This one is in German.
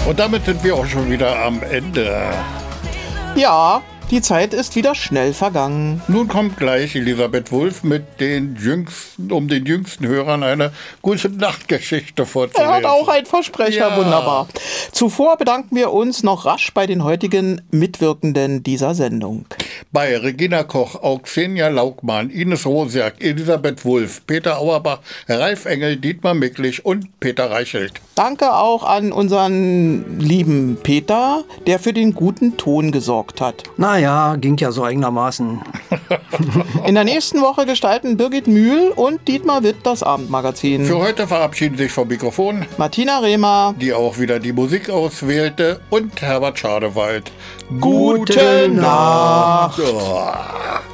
Und damit sind wir auch schon wieder am Ende. Ja, die Zeit ist wieder schnell vergangen. Nun kommt gleich Elisabeth Wulff mit den jüngsten Hörern eine gute Nachtgeschichte vorzulesen. Er hat auch einen Versprecher, Ja. Wunderbar. Zuvor bedanken wir uns noch rasch bei den heutigen Mitwirkenden dieser Sendung. Bei Regina Koch, Auxenia Laugmann, Ines Rosiak, Elisabeth Wulff, Peter Auerbach, Ralf Engel, Dietmar Micklich und Peter Reichelt. Danke auch an unseren lieben Peter, der für den guten Ton gesorgt hat. Naja, ging ja so einigermaßen. In der nächsten Woche gestalten Birgit Mühl und Dietmar Witt das Abendmagazin. Für heute verabschieden sich vom Mikrofon Martina Rehmer, die auch wieder die Musik auswählte, und Herbert Schadewald. Gute Nacht. Ja.